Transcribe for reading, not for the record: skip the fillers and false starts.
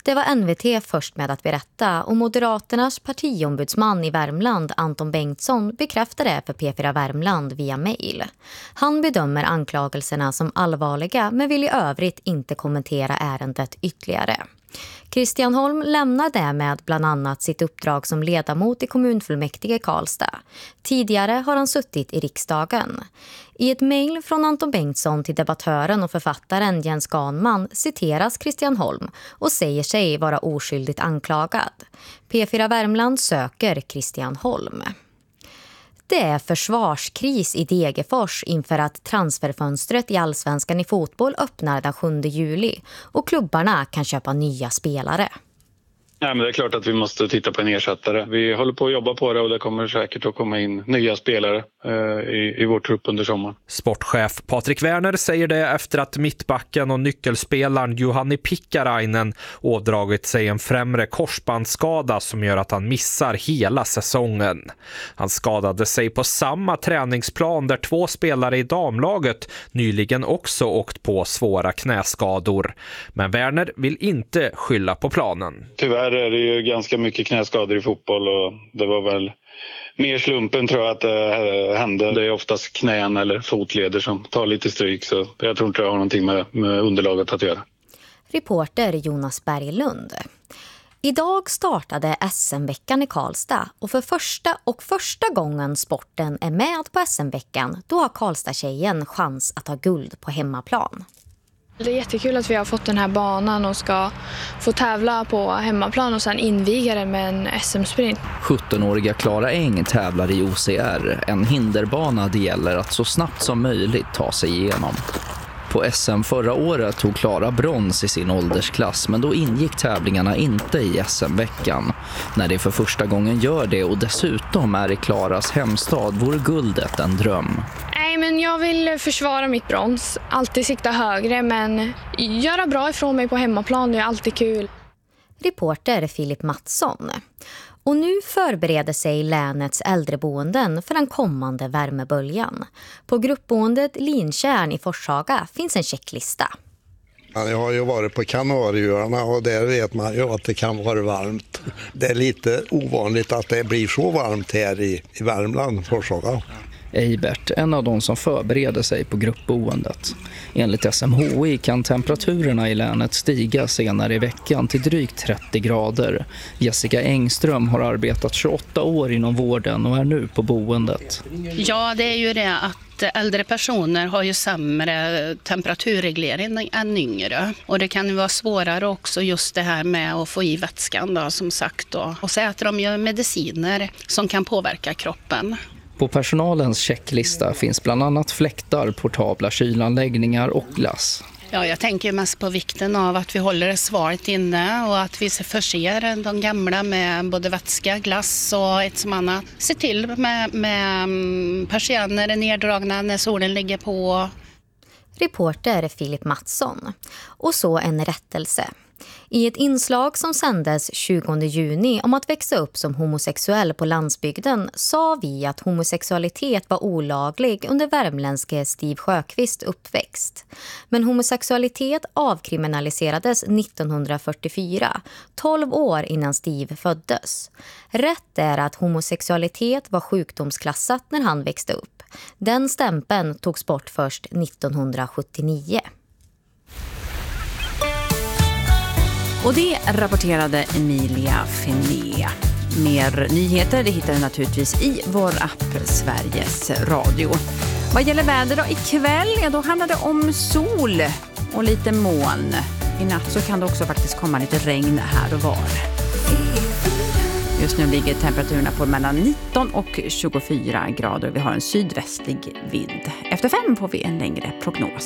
Det var NVT först med att berätta och Moderaternas partiombudsman i Värmland, Anton Bengtsson, bekräftade det för P4 Värmland via mejl. Han bedömer anklagelserna som allvarliga men vill i övrigt inte kommentera ärendet ytterligare. Christian Holm lämnar därmed bland annat sitt uppdrag som ledamot i kommunfullmäktige Karlstad. Tidigare har han suttit i riksdagen. I ett mejl från Anton Bengtsson till debattören och författaren Jens Ganman citeras Christian Holm och säger sig vara oskyldigt anklagad. P4 Värmland söker Christian Holm. Det är försvarskris i Degerfors inför att transferfönstret i Allsvenskan i fotboll öppnar den 7 juli och klubbarna kan köpa nya spelare. Ja, men det är klart att vi måste titta på en ersättare. Vi håller på att jobba på det och det kommer säkert att komma in nya spelare i vår trupp under sommaren. Sportchef Patrik Werner säger det efter att mittbacken och nyckelspelaren Juhani Pikkarainen ådragit sig en främre korsbandsskada som gör att han missar hela säsongen. Han skadade sig på samma träningsplan där 2 spelare i damlaget nyligen också åkt på svåra knäskador. Men Werner vill inte skylla på planen. Tyvärr är det ju ganska mycket knäskador i fotboll och det var väl mer slumpen tror jag att det hände. Det är oftast knän eller fotleder som tar lite stryk så jag tror inte det har någonting med underlaget att göra. Reporter Jonas Berglund. Idag startade SM-veckan i Karlstad och för första gången sporten är med på SM-veckan då har Karlstad-tjejen chans att ha guld på hemmaplan. Det är jättekul att vi har fått den här banan och ska få tävla på hemmaplan och sen inviga den med en SM-sprint. 17-åriga Klara Eng tävlar i OCR, en hinderbana det gäller att så snabbt som möjligt ta sig igenom. På SM förra året tog Klara brons i sin åldersklass men då ingick tävlingarna inte i SM-veckan. När det för första gången gör det och dessutom är i Klaras hemstad vore guldet en dröm. Nej, men jag vill försvara mitt brons. Alltid sikta högre men göra bra ifrån mig på hemmaplan, det är alltid kul. Reporter Filip Mattsson. Och nu förbereder sig länets äldreboenden för den kommande värmeböljan. På gruppboendet Linkärn i Forshaga finns en checklista. Jag har ju varit på Kanarieöarna och där vet man ju att det kan vara varmt. Det är lite ovanligt att det blir så varmt här i Värmland, Forshaga. Eibert, en av de som förbereder sig på gruppboendet. Enligt SMHI kan temperaturerna i länet stiga senare i veckan till drygt 30 grader. Jessica Engström har arbetat 28 år inom vården och är nu på boendet. Ja, det är ju det att äldre personer har ju sämre temperaturreglering än yngre. Och det kan ju vara svårare också just det här med att få i vätskan då, som sagt. Då. Och så äter de ju mediciner som kan påverka kroppen. På personalens checklista finns bland annat fläktar, portabla kylanläggningar och glass. Ja, jag tänker mest på vikten av att vi håller det svalt inne och att vi förser de gamla med både vätska, glass och ett som annat. Se till med persienner neddragna när solen ligger på. Reporter Filip Mattsson. Och så en rättelse. I ett inslag som sändes 20 juni om att växa upp som homosexuell på landsbygden sa vi att homosexualitet var olaglig under värmländske Steve Sjöqvist uppväxt. Men homosexualitet avkriminaliserades 1944, 12 år innan Steve föddes. Rätt är att homosexualitet var sjukdomsklassat när han växte upp. Den stämpeln togs bort först 1979. Och det rapporterade Emilia Finé. Mer nyheter det hittar du naturligtvis i vår app Sveriges Radio. Vad gäller väder då ikväll, då handlar det om sol och lite moln. I natt så kan det också faktiskt komma lite regn här och var. Just nu ligger temperaturerna på mellan 19 och 24 grader. Vi har en sydvästlig vind. Efter 5 får vi en längre prognos.